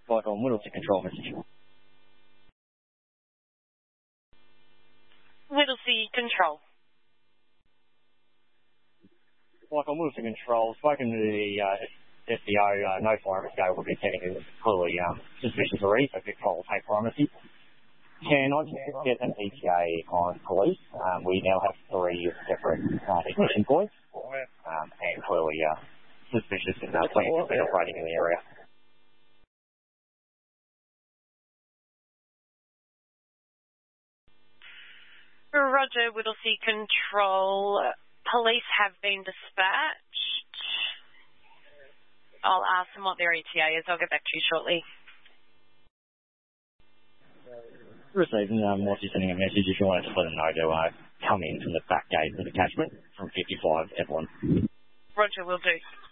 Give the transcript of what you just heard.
Like on Whittlesea control message. Whittlesea control. Like on Whittlesea control, spoken to the SDO, no fire escape will be technically clearly suspicious already, so control will take primacy. Can I just get an ETA on police? We now have 3 separate ignition points, and clearly suspicious in planes have been operating in the area. Roger, Whittlesea control. Police have been dispatched. I'll ask them what their ETA is. I'll get back to you shortly. Receiving, whilst you're sending a message, if you want to just let them know to come in from the back gate of the catchment from 55 Evelyn. Roger, will do.